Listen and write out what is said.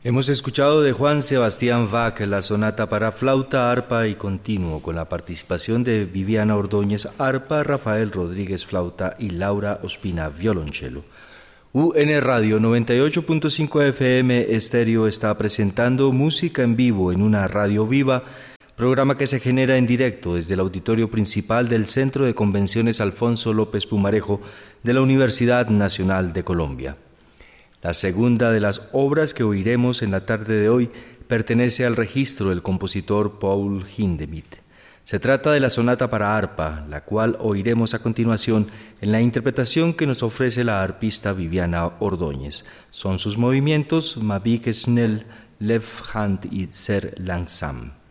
Hemos escuchado de Juan Sebastián Bach la sonata para flauta, arpa y continuo, con la participación de Viviana Ordóñez, arpa, Rafael Rodríguez, flauta y Laura Ospina, violonchelo. UN Radio 98.5 FM Estéreo está presentando música en vivo en una radio viva, programa que se genera en directo desde el auditorio principal del Centro de Convenciones Alfonso López Pumarejo de la Universidad Nacional de Colombia. La segunda de las obras que oiremos en la tarde de hoy pertenece al registro del compositor Paul Hindemith. Se trata de la sonata para arpa, la cual oiremos a continuación en la interpretación que nos ofrece la arpista Viviana Ordóñez. Son sus movimientos Mabik Schnell, Left Hand y Sehr Langsam.